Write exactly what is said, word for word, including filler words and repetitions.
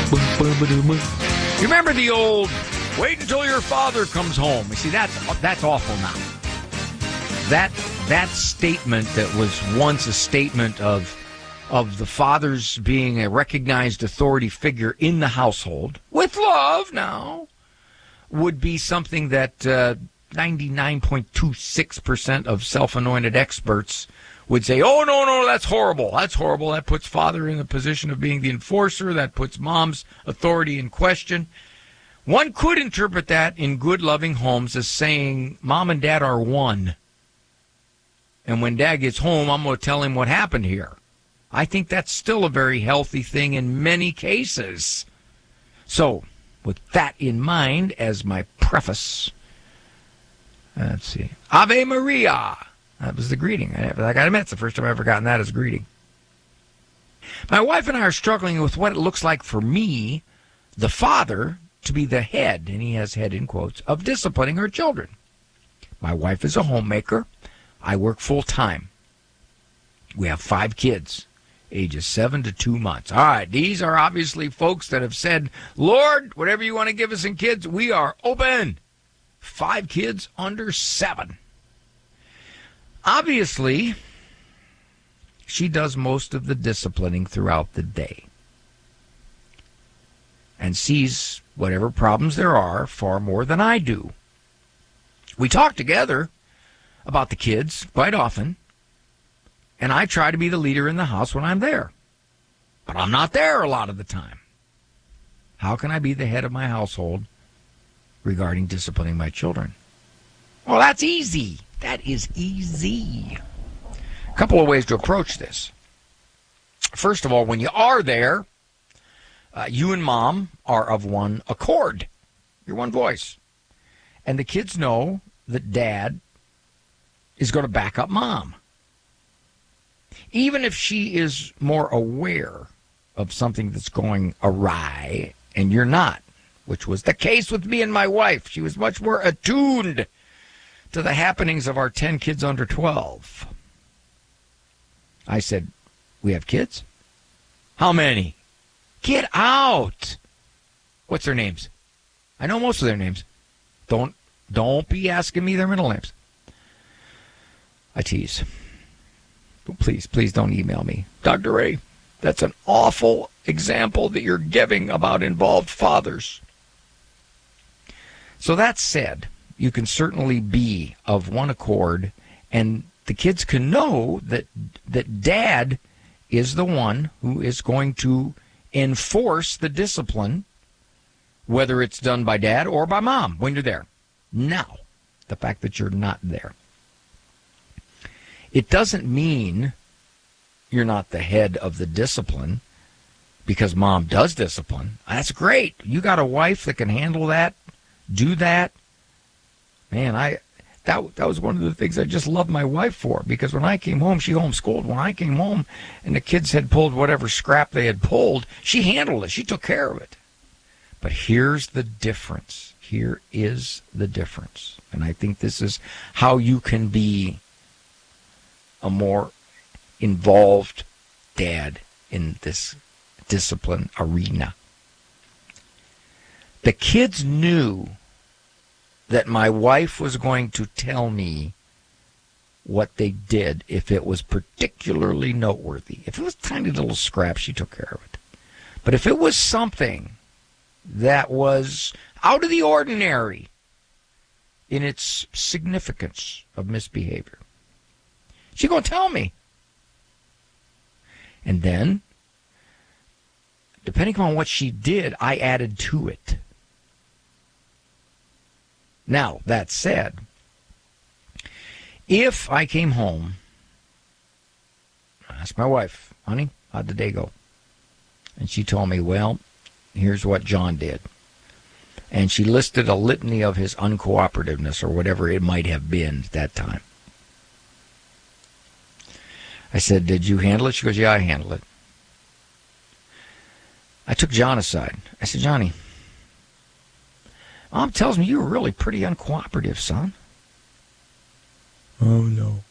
You remember the old, wait until your father comes home. You see, that's that's awful now. That that statement that was once a statement of of the fathers being a recognized authority figure in the household, with love now, would be something that uh, ninety-nine point two six percent of self-anointed experts would say, oh, no, no, that's horrible. That's horrible. That puts father in the position of being the enforcer. That puts mom's authority in question. One could interpret that in good, loving homes as saying mom and dad are one. And when dad gets home, I'm going to tell him what happened here. I think that's still a very healthy thing in many cases. So, with that in mind as my preface, let's see. Ave Maria. That was the greeting. I got to admit, it's the first time I've ever gotten that as a greeting. My wife and I are struggling with what it looks like for me, the father, to be the head, and he has head in quotes, of disciplining our children. My wife is a homemaker. I work full time. We have five kids, ages seven to two months. All right, these are obviously folks that have said, Lord, whatever you want to give us in kids, we are open. Five kids under seven. Obviously, she does most of the disciplining throughout the day and sees whatever problems there are far more than I do. We talk together about the kids quite often, and I try to be the leader in the house when I'm there. But I'm not there a lot of the time. How can I be the head of my household regarding disciplining my children? Well, that's easy. That is easy. A couple of ways to approach this. First of all, when you are there, uh, you and mom are of one accord. You're one voice. And the kids know that dad is going to back up mom. Even if she is more aware of something that's going awry and you're not, which was the case with me and my wife. She was much more attuned to the happenings of our ten kids under twelve. I said, we have kids? How many? Get out. What's their names? I know most of their names. Don't don't be asking me their middle names. I tease. Please, please don't email me. Doctor Ray, that's an awful example that you're giving about involved fathers. So that said, you can certainly be of one accord, and the kids can know that that dad is the one who is going to enforce the discipline, whether it's done by dad or by mom when you're there. Now, the fact that you're not there, it doesn't mean you're not the head of the discipline because mom does discipline. That's great. You got a wife that can handle that, do that. Man, I that that was one of the things I just loved my wife for, because when I came home, she homeschooled. When I came home and the kids had pulled whatever scrap they had pulled, she handled it. She took care of it. But here's the difference. Here is the difference. And I think this is how you can be a more involved dad in this discipline arena. The kids knew that my wife was going to tell me what they did if it was particularly noteworthy. If it was tiny little scraps, she took care of it. But if it was something that was out of the ordinary in its significance of misbehavior, she's going to tell me. And then, depending on what she did, I added to it. Now, that said, if I came home, I asked my wife, honey, how'd the day go? And she told me, well, here's what John did. And she listed a litany of his uncooperativeness or whatever it might have been at that time. I said, did you handle it? She goes, yeah, I handled it. I took John aside. I said, Johnny, Mom tells me you were really pretty uncooperative, son. Oh, no.